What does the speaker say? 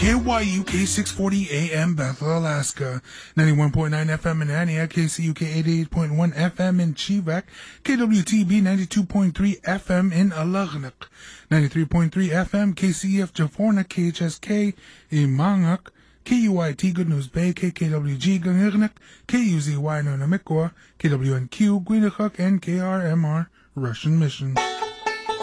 KYUK 640 AM Bethel, Alaska, 91.9 FM in Aniak, KCUK 88.1 FM in Chivak, KWTB 92.3 FM in Alagnak, 93.3 FM KCEF Jaforna, KHSK in Mangak, KUIT Good News Bay, KKWG Gangirnak, KUZY Nonamikwa, KWNQ Guinakuk, and KRMR Russian Mission.